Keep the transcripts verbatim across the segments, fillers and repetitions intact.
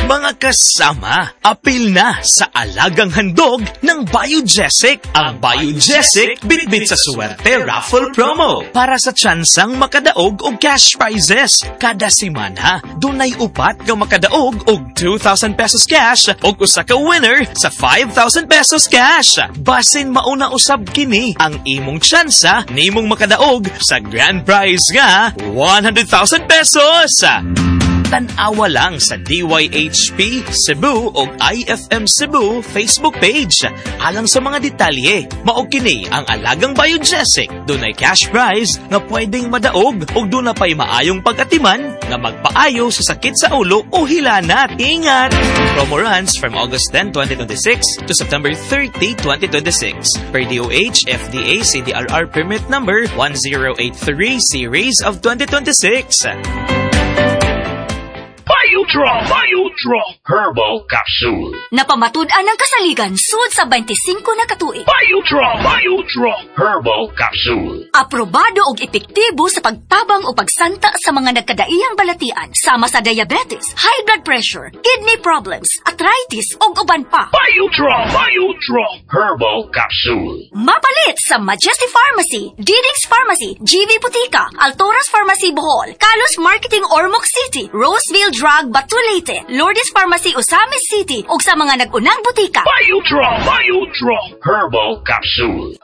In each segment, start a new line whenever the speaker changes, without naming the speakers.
Mga kasama, apil na sa alagang handog ng Biogesic. Ang Biogesic bitbit sa suwerte raffle promo para sa tsansang makadaog og cash prizes. Kada simana, dunay upat nga makadaog og two thousand pesos cash og usa ka winner sa five thousand pesos cash. Basin mauna usab kini ang imong tsansa nimong makadaog sa grand prize nga one hundred thousand pesos. Tan-awa lang sa D Y H P Cebu o I F M Cebu Facebook page. Alang sa mga detalye, mao kini ang alagang Biogesic. Dunay cash prize nga pwedeng madaog o duna pa'y maayong pag-atiman nga magpaayo sa sakit sa ulo o hilanat. Ingat! Promo runs from August tenth, twenty twenty-six to September thirtieth, twenty twenty-six. Per D O H F D A C D R R permit number one zero eight three series of twenty twenty-six.
Biotrop! Biotrop! Herbal Capsule.
Napamatud-an ang kasaligan sud sa twenty-five na katuig.
Biotrop! Biotrop! Herbal Capsule.
Aprobado og epektibo sa pagtabang o pagsanta sa mga nagkadaiyang balatian sama sa diabetes, high blood pressure, kidney problems, arthritis ug uban pa.
Biotrop! Biotrop! Herbal Capsule.
Mapalit sa Majesty Pharmacy, Diding's Pharmacy, G V Butika, Altoras Pharmacy Bohol, Kalos Marketing Ormoc City, Roseville Drug Batulete, Lourdes Pharmacy Osamis City ug sa mga nag-unang butika.
Biotrop! Biotrop! Herbal Capsule.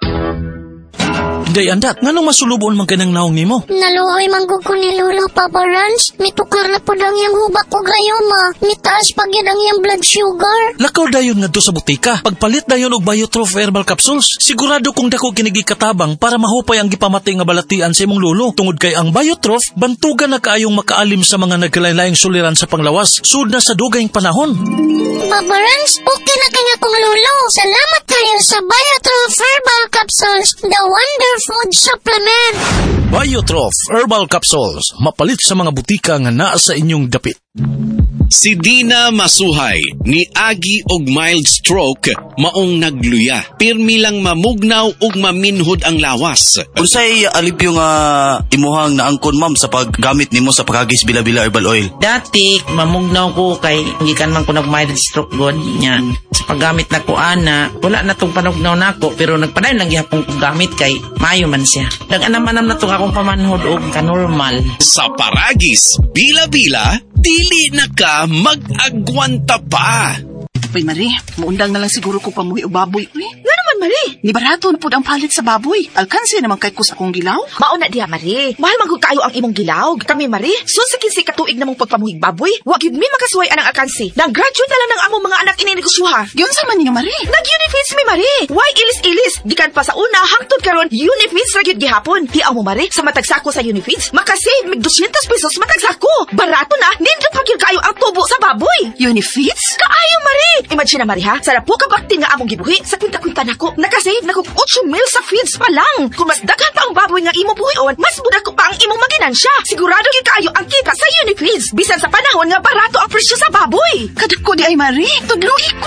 Day andak, nganong masulubon man kanang naong nimo?
Naluoy manggug ko ni Lolo Papa Rans. Mitukar na po lang yung hubak ko gayoma. Mitaas pag yan ang yung blood sugar.
Lakaw dayon nga do sa butika. Pagpalit dayon og Biotrop Herbal Capsules. Sigurado kung dako kinigi katabang para mahupay ang gipamatay nga balatian sa imong lolo. Tungod kay ang Biotrop, bantugan na kaayong makaalim sa mga nagkalain-laing suliran sa panglawas. Sud na sa dugayng panahon.
Papa Rans, okay na kanya kong lolo. Salamat kayo sa Biotrop Herbal Capsules. The Wonder Food Supplement.
Biotrop Herbal Capsules. Mapalit sa mga butika nga naa sa inyong dapit.
Si Dina Masuhay ni Agi og mild stroke maong nagluya. Pirmi lang mamugnaw ug maminhod ang lawas.
Unsay alipyo nga imuhang naangkon ma'am sa paggamit nimo sa pagagis bila-bila herbal oil?
Dati mamugnaw ko kay gikan man ko nag mild stroke god nya. Sa paggamit na ko ana, wala na tong panugnaw nako pero nagpadayon lang gyapon ko gamit kay maayo man siya. Dag-anam-anam na tong akong pamanhod og kanormal.
Sa paragis bila-bila dili na ka mag-agwanta pa.
Uy, Marie, muundang na lang siguro ko pamuhi o baboy. Uy, nga naman, Marie. Ni barato na po ang palit sa baboy. Alkansi naman kay kus akong gilaw.
Mauna diha, Marie. Mahal magkog kayo ang imong gilaw. Kami, Marie, susikin si katuig namong pagpamuhig baboy. Wag yun mi makasuway anang alkansi. Nag-graduate na lang ng among mga anak ininegosyoha.
Yun sa man niyo, Marie.
Nag-unifeeds mi, Marie. Why ilis-ilis? Gikan pa sa una, hangtod karon unifeeds ra gyud gihapon. Hiaw mo, Marie, sa matagsako sa unifeeds, makasave mig two hundred pesos matagsako. Barato na, nindot pa gyud kayo ang tubo sa baboy.
Unifeeds?
Kaayo, Marie. Imagine na, Marie, ha? Sarap po kabakti nga among gibuhi. Sa kwinta-kwinta nako, nakasave na kog eight mil sa feeds pa lang. Kung mas daghan pa ang baboy nga imo buhion, mas budak ko pa ang imong maginansya. Sigurado gyud kayo ang kita sa Unifeeds. Bisan sa panahon nga barato ang presyo sa baboy.
Kadako di ay, Marie. Tudlo iko.